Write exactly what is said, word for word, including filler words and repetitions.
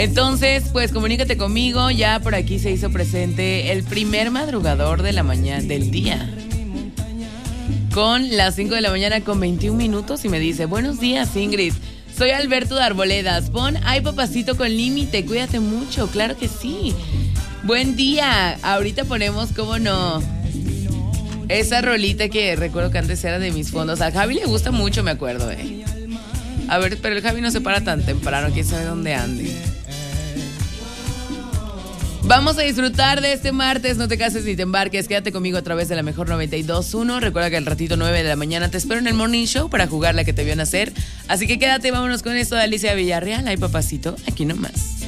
Entonces, pues comunícate conmigo. Ya por aquí se hizo presente el primer madrugador de la mañana, del día. Con las cinco de la mañana con veintiún minutos y me dice: buenos días, Ingrid. Soy Alberto de Arboledas. Pon Ay Papacito con Límite. Cuídate mucho. Claro que sí. Buen día. Ahorita ponemos, cómo no, esa rolita que recuerdo que antes era de mis fondos. A Javi le gusta mucho, me acuerdo, eh. A ver, pero el Javi no se para tan temprano. Quién sabe dónde ande. Vamos a disfrutar de este martes. No te cases ni te embarques. Quédate conmigo a través de la mejor noventa y dos punto uno. Recuerda que al ratito nueve de la mañana te espero en el Morning Show para jugar la que te vio nacer. Así que quédate, vámonos con esto de Alicia Villarreal. Ay Papacito, aquí nomás.